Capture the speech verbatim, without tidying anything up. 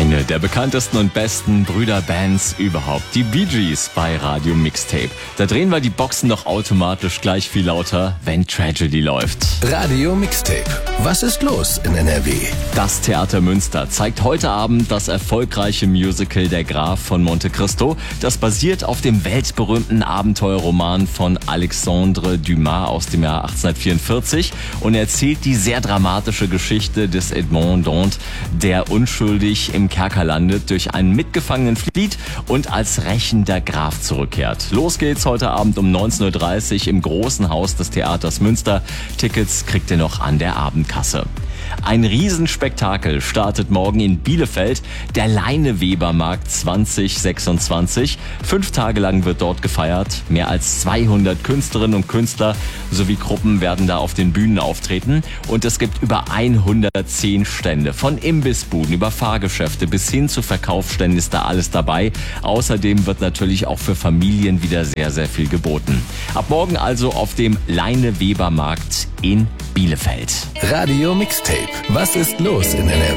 Eine der bekanntesten und besten Brüderbands überhaupt, die Bee Gees bei Radio Mixtape. Da drehen wir die Boxen doch automatisch gleich viel lauter, wenn Tragedy läuft. Radio Mixtape. Was ist los in N R W? Das Theater Münster zeigt heute Abend das erfolgreiche Musical Der Graf von Monte Cristo. Das basiert auf dem weltberühmten Abenteuerroman von Alexandre Dumas aus dem Jahr achtzehnhundertvierundvierzig und erzählt die sehr dramatische Geschichte des Edmond Dantès, der unschuldig im Kerker landet, durch einen Mitgefangenen flieht und als rächender Graf zurückkehrt. Los geht's heute Abend um neunzehn Uhr dreißig im großen Haus des Theaters Münster. Tickets kriegt ihr noch an der Abendkasse. Ein Riesenspektakel startet morgen in Bielefeld, der Leinewebermarkt zwanzig sechsundzwanzig. Fünf Tage lang wird dort gefeiert. Mehr als zweihundert Künstlerinnen und Künstler sowie Gruppen werden da auf den Bühnen auftreten. Und es gibt über hundertzehn Stände. Von Imbissbuden über Fahrgeschäfte bis hin zu Verkaufsständen ist da alles dabei. Außerdem wird natürlich auch für Familien wieder sehr, sehr viel geboten. Ab morgen also auf dem Leinewebermarkt in Bielefeld. Radio Mixtape. Was ist los in N R W?